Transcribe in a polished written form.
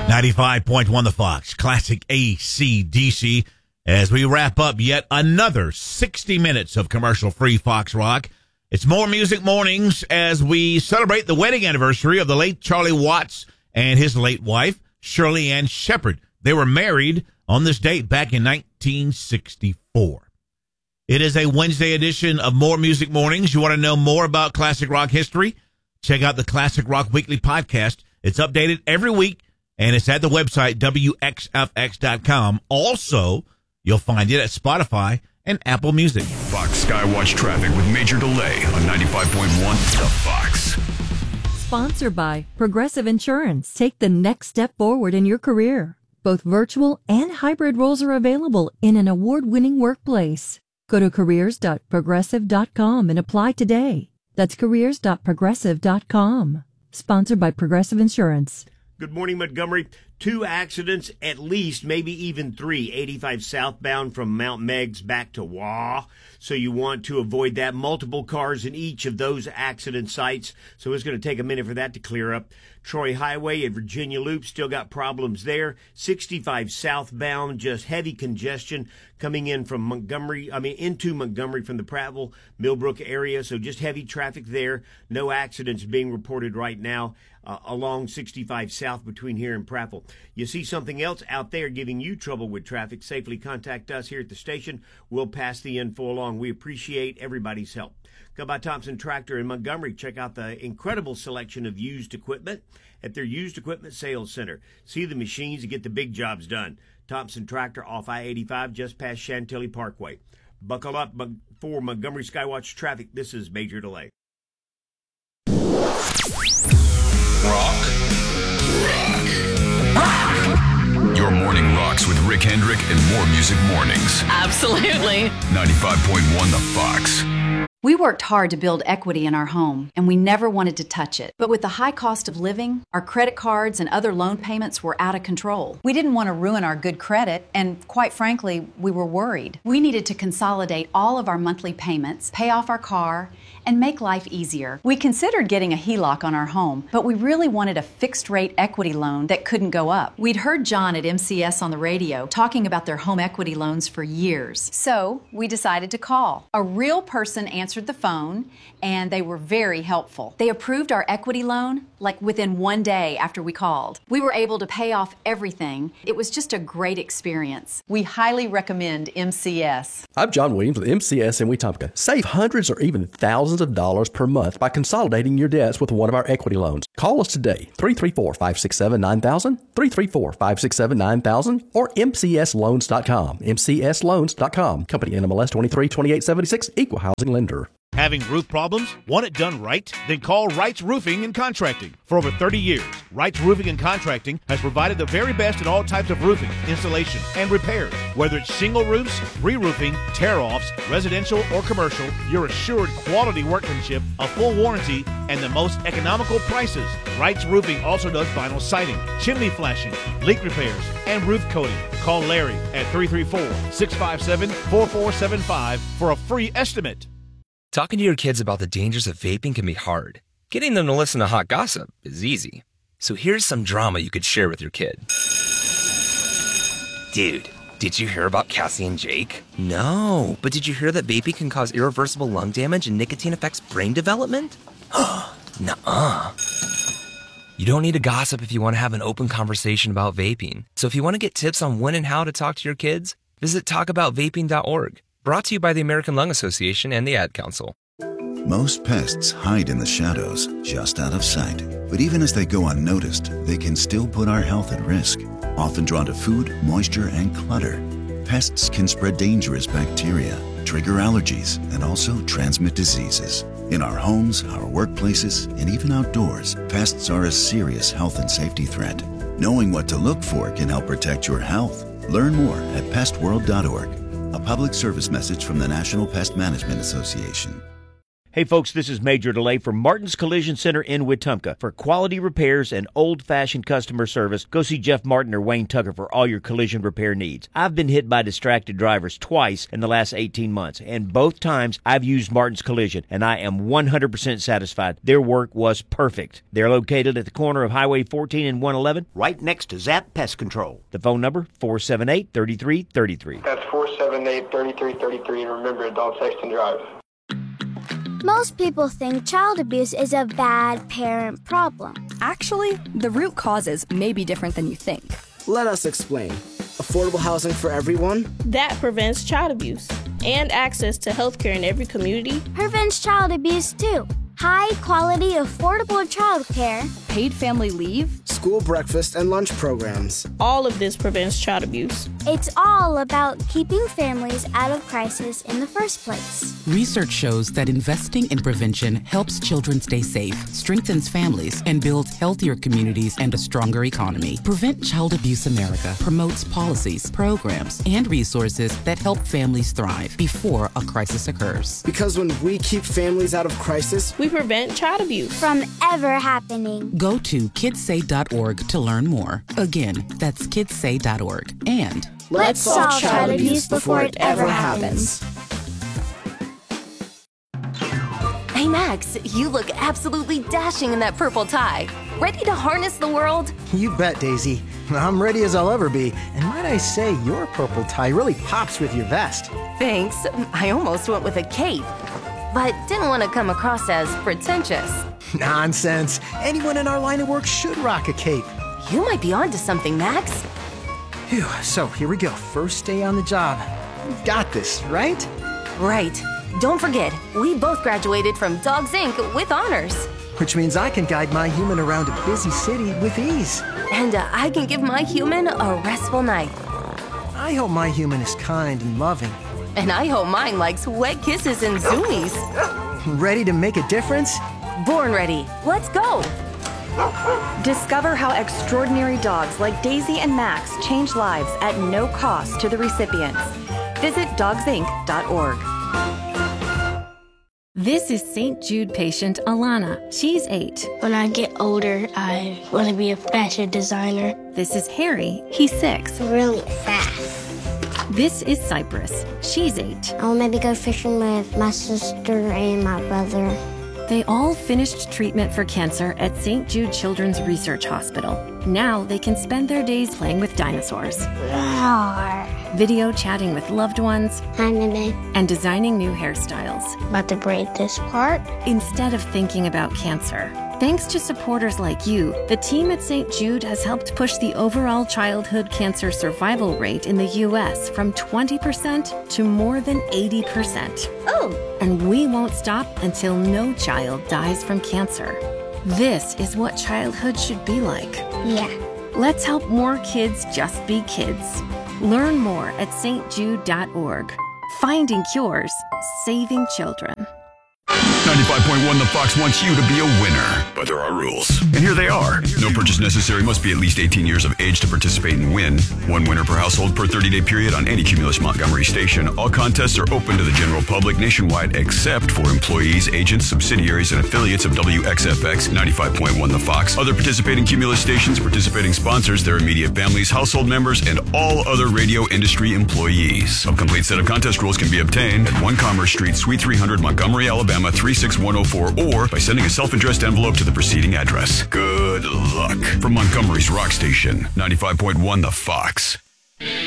95.1 The Fox, classic AC/DC, as we wrap up yet another 60 minutes of commercial-free Fox Rock. It's More Music Mornings as we celebrate the wedding anniversary of the late Charlie Watts and his late wife, Shirley Ann Shepherd. They were married on this date back in 1964. It is a Wednesday edition of More Music Mornings. You want to know more about classic rock history? Check out the Classic Rock Weekly podcast. It's updated every week, and it's at the website, WXFX.com. Also, you'll find it at Spotify and Apple Music. Fox Skywatch traffic with major delay on 95.1 The Fox. Sponsored by Progressive Insurance. Take the next step forward in your career. Both virtual and hybrid roles are available in an award-winning workplace. Go to careers.progressive.com and apply today. That's careers.progressive.com. Sponsored by Progressive Insurance. Good morning, Montgomery. 2 accidents, at least, maybe even 3. 85 southbound from Mount Meigs back to Waugh. So you want to avoid that. Multiple cars in each of those accident sites. So it's going to take a minute for that to clear up. Troy Highway at Virginia Loop, still got problems there. 65 southbound, just heavy congestion coming in from into Montgomery from the Prattville, Millbrook area. So just heavy traffic there. No accidents being reported right now along 65 south between here and Prattville. You see something else out there giving you trouble with traffic, safely contact us here at the station. We'll pass the info along. We appreciate everybody's help. Go by Thompson Tractor in Montgomery. Check out the incredible selection of used equipment at their used equipment sales center. See the machines and get the big jobs done. Thompson Tractor off I-85 just past Chantilly Parkway. Buckle up for Montgomery Skywatch traffic. This is Major Delay. Rock. Your morning rocks with Rick Hendrick and More Music Mornings. Absolutely. 95.1 The Fox. We worked hard to build equity in our home, and we never wanted to touch it. But with the high cost of living, our credit cards and other loan payments were out of control. We didn't want to ruin our good credit, and quite frankly, we were worried. We needed to consolidate all of our monthly payments, pay off our car, and make life easier. We considered getting a HELOC on our home, but we really wanted a fixed-rate equity loan that couldn't go up. We'd heard John at MCS on the radio talking about their home equity loans for years. So we decided to call. A real person answered the phone, and they were very helpful. They approved our equity loan like within 1 day after we called. We were able to pay off everything. It was just a great experience. We highly recommend MCS. I'm John Williams with MCS in Wetumpka. Save hundreds or even thousands of dollars per month by consolidating your debts with one of our equity loans. Call us today, 334-567-9000, 334-567-9000, or mcsloans.com, mcsloans.com. Company NMLS 232876, Equal Housing Lender. Having roof problems? Want it done right? Then call Wright's Roofing and Contracting. For over 30 years, Wright's Roofing and Contracting has provided the very best in all types of roofing, installation, and repairs. Whether it's shingle roofs, re-roofing, tear-offs, residential or commercial, you're assured quality workmanship, a full warranty, and the most economical prices. Wright's Roofing also does vinyl siding, chimney flashing, leak repairs, and roof coating. Call Larry at 334-657-4475 for a free estimate. Talking to your kids about the dangers of vaping can be hard. Getting them to listen to hot gossip is easy. So here's some drama you could share with your kid. Dude, did you hear about Cassie and Jake? No, but did you hear that vaping can cause irreversible lung damage and nicotine affects brain development? Nuh-uh. You don't need to gossip if you want to have an open conversation about vaping. So if you want to get tips on when and how to talk to your kids, visit talkaboutvaping.org. Brought to you by the American Lung Association and the Ad Council. Most pests hide in the shadows, just out of sight. But even as they go unnoticed, they can still put our health at risk. Often drawn to food, moisture, and clutter, pests can spread dangerous bacteria, trigger allergies, and also transmit diseases. In our homes, our workplaces, and even outdoors, pests are a serious health and safety threat. Knowing what to look for can help protect your health. Learn more at pestworld.org. A public service message from the National Pest Management Association. Hey folks, this is Major Delay from Martin's Collision Center in Wetumpka. For quality repairs and old-fashioned customer service, go see Jeff Martin or Wayne Tucker for all your collision repair needs. I've been hit by distracted drivers twice in the last 18 months, and both times I've used Martin's Collision, and I am 100% satisfied. Their work was perfect. They're located at the corner of Highway 14 and 111, right next to Zap Pest Control. The phone number, 478-3333. That's 478-3333, and remember, adult text and drive. Most people think child abuse is a bad parent problem. Actually, the root causes may be different than you think. Let us explain. Affordable housing for everyone? That prevents child abuse. And access to health care in every community prevents child abuse too. High quality, affordable child care. Paid family leave. School breakfast and lunch programs. All of this prevents child abuse. It's all about keeping families out of crisis in the first place. Research shows that investing in prevention helps children stay safe, strengthens families, and builds healthier communities and a stronger economy. Prevent Child Abuse America promotes policies, programs, and resources that help families thrive before a crisis occurs. Because when we keep families out of crisis, we prevent child abuse from ever happening. Go to kidssay.org to learn more. Again, that's kidssay.org. And let's solve child abuse before it ever happens. Hey Max, you look absolutely dashing in that purple tie. Ready to harness the world? You bet, Daisy. I'm ready as I'll ever be. And might I say, your purple tie really pops with your vest. Thanks. I almost went with a cape, but didn't want to come across as pretentious. Nonsense. Anyone in our line of work should rock a cape. You might be onto something, Max. Phew, so here we go. First day on the job. We've got this, right? Right. Don't forget, we both graduated from Dogs Inc. with honors. Which means I can guide my human around a busy city with ease. And I can give my human a restful night. I hope my human is kind and loving. And I hope mine likes wet kisses and zoomies. Ready to make a difference? Born ready. Let's go. Discover how extraordinary dogs like Daisy and Max change lives at no cost to the recipients. Visit dogsinc.org. This is St. Jude patient Alana. She's 8. When I get older, I want to be a fashion designer. This is Harry. He's 6. Really fast. This is Cypress. She's 8. I'll maybe go fishing with my sister and my brother. They all finished treatment for cancer at St. Jude Children's Research Hospital. Now they can spend their days playing with dinosaurs. Roar. Video chatting with loved ones. Hi, Mimi. And designing new hairstyles. About to braid this part. Instead of thinking about cancer. Thanks to supporters like you, the team at St. Jude has helped push the overall childhood cancer survival rate in the U.S. from 20% to more than 80%. Oh! And we won't stop until no child dies from cancer. This is what childhood should be like. Yeah. Let's help more kids just be kids. Learn more at stjude.org. Finding cures, saving children. 95.1 The Fox wants you to be a winner, but there are rules. And here they are. No purchase necessary. Must be at least 18 years of age to participate and win. 1 winner per household per 30-day period on any Cumulus Montgomery station. All contests are open to the general public nationwide except for employees, agents, subsidiaries, and affiliates of WXFX 95.1 The Fox. Other participating Cumulus stations, participating sponsors, their immediate families, household members, and all other radio industry employees. A complete set of contest rules can be obtained at 1 Commerce Street, Suite 300, Montgomery, Alabama 36104, or by sending a self-addressed envelope to the preceding address. Good luck. From Montgomery's Rock Station, 95.1 The Fox.